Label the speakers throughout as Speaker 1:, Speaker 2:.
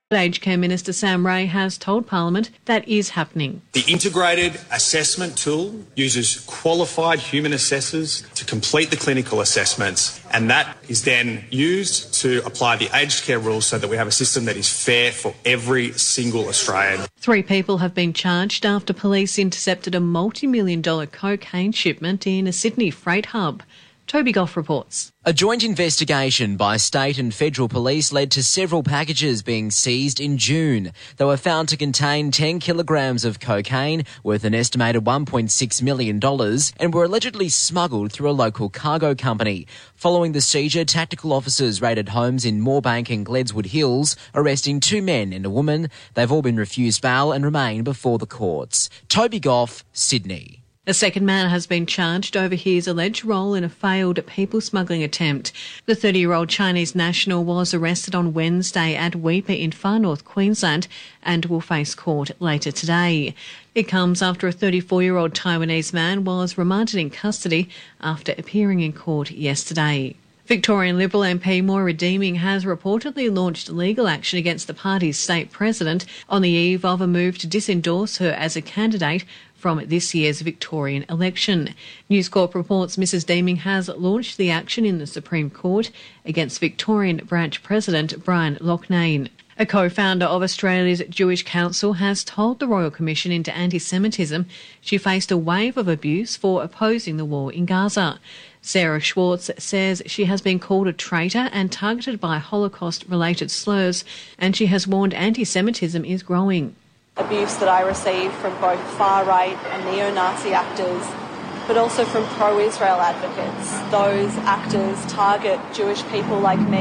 Speaker 1: Aged Care Minister Sam Ray has told Parliament that is happening.
Speaker 2: The integrated assessment tool uses qualified human assessors to complete the clinical assessments, and that is then used to apply the aged care rules so that we have a system that is fair for every single Australian.
Speaker 1: 3 people have been charged after police intercepted a multi-million-dollar cocaine shipment in a Sydney freight hub. Toby Goff reports.
Speaker 3: A joint investigation by state and federal police led to several packages being seized in June. They were found to contain 10 kilograms of cocaine worth an estimated $1.6 million and were allegedly smuggled through a local cargo company. Following the seizure, tactical officers raided homes in Moorebank and Gledswood Hills, arresting 2 men and a woman. They've all been refused bail and remain before the courts. Toby Goff, Sydney.
Speaker 1: A second man has been charged over his alleged role in a failed people smuggling attempt. The 30-year-old Chinese national was arrested on Wednesday at Weipa in far north Queensland and will face court later today. It comes after a 34-year-old Taiwanese man was remanded in custody after appearing in court yesterday. Victorian Liberal MP Moira Deeming has reportedly launched legal action against the party's state president on the eve of a move to disendorse her as a candidate from this year's Victorian election. News Corp reports Mrs Deeming has launched the action in the Supreme Court against Victorian branch president Brian Loughnane. A co-founder of Australia's Jewish Council has told the Royal Commission into Anti-Semitism she faced a wave of abuse for opposing the war in Gaza. Sarah Schwartz says she has been called a traitor and targeted by Holocaust-related slurs, and she has warned anti-Semitism is growing.
Speaker 4: Abuse that I receive from both far-right and neo-Nazi actors, but also from pro-Israel advocates. Those actors target Jewish people like me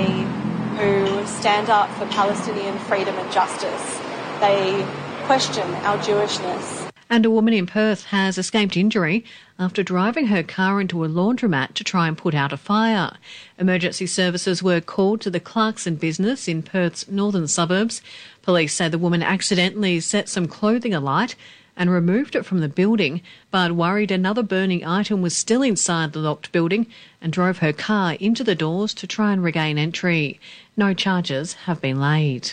Speaker 4: who stand up for Palestinian freedom and justice. They question our Jewishness.
Speaker 1: And a woman in Perth has escaped injury after driving her car into a laundromat to try and put out a fire. Emergency services were called to the Clarkson business in Perth's northern suburbs. Police say the woman accidentally set some clothing alight and removed it from the building, but worried another burning item was still inside the locked building and drove her car into the doors to try and regain entry. No charges have been laid.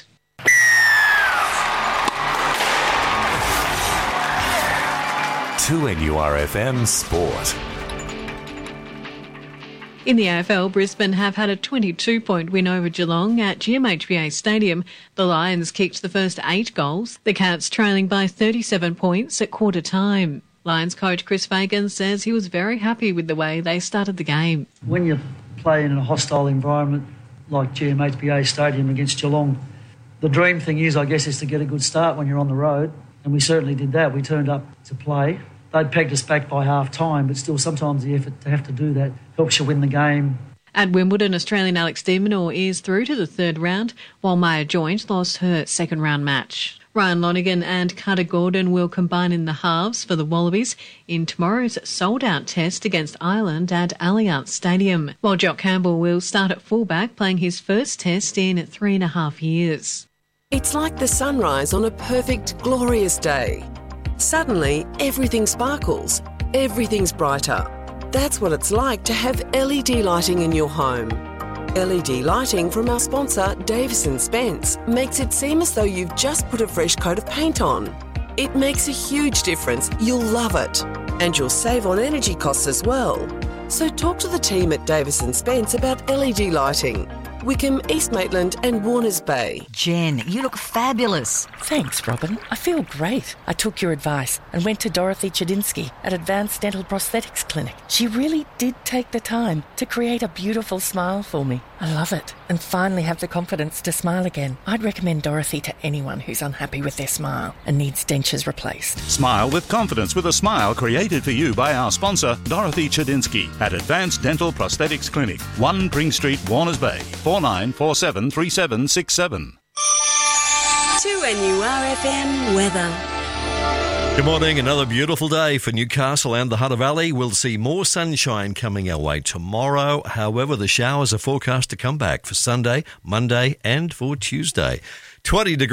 Speaker 5: NURFM Sport.
Speaker 1: In the AFL, Brisbane have had a 22-point win over Geelong at GMHBA Stadium. The Lions kicked the first 8 goals. The Cats trailing by 37 points at quarter time. Lions coach Chris Fagan says he was very happy with the way they started the game.
Speaker 6: When you play in a hostile environment like GMHBA Stadium against Geelong, the dream thing is, I guess, is to get a good start when you're on the road. And we certainly did that. We turned up to play. They'd pegged us back by half-time, but still sometimes the effort to have to do that helps you win the game.
Speaker 1: At Wimbledon, Australian Alex de Minaur is through to the third round, while Maya Joint lost her second-round match. Ryan Lonergan and Carter Gordon will combine in the halves for the Wallabies in tomorrow's sold-out test against Ireland at Allianz Stadium, while Jock Campbell will start at fullback, playing his first test in 3.5 years.
Speaker 7: It's like the sunrise on a perfect, glorious day. Suddenly, everything sparkles, everything's brighter. That's what it's like to have LED lighting in your home. LED lighting from our sponsor, Davison Spence, makes it seem as though you've just put a fresh coat of paint on. It makes a huge difference. You'll love it. And you'll save on energy costs as well. So talk to the team at Davison Spence about LED lighting. Wickham, East Maitland and Warners Bay.
Speaker 8: Jen, you look fabulous.
Speaker 9: Thanks, Robin. I feel great. I took your advice and went to Dorothy Chadinsky at Advanced Dental Prosthetics Clinic. She really did take the time to create a beautiful smile for me. I love it and finally have the confidence to smile again. I'd recommend Dorothy to anyone who's unhappy with their smile and needs dentures replaced.
Speaker 10: Smile with confidence with a smile created for you by our sponsor, Dorothy Chadinsky at Advanced Dental Prosthetics Clinic, 1 Pring Street, Warners Bay, 49473767.
Speaker 11: 2NURFM weather.
Speaker 12: Good morning. Another beautiful day for Newcastle and the Hunter Valley. We'll see more sunshine coming our way tomorrow. However, the showers are forecast to come back for Sunday, Monday and for Tuesday. 20 degrees.